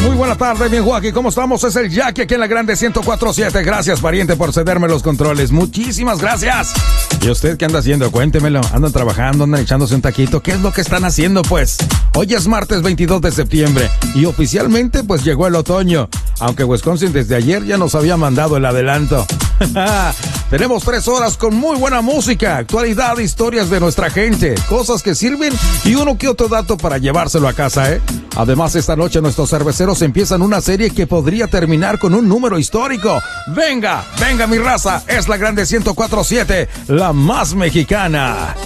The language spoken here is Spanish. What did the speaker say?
Muy buena tarde, mi Joaquín. ¿Cómo estamos? Es el Jackie aquí en la Grande 104.7. Gracias, pariente, por cederme los controles. Muchísimas gracias. ¿Y usted qué anda haciendo? Cuéntemelo. ¿Andan trabajando? ¿Andan echándose un taquito? ¿Qué es lo que están haciendo, pues? Hoy es martes 22 de septiembre y oficialmente, pues, llegó el otoño. Aunque Wisconsin desde ayer ya nos había mandado el adelanto. Tenemos 3 horas con muy buena música, actualidad, historias de nuestra gente, cosas que sirven y uno que otro dato para llevárselo a casa, ¿eh? Además, esta noche nuestros cerveceros empiezan una serie que podría terminar con un número histórico. Venga, venga mi raza, es la Grande 104.7, la más mexicana.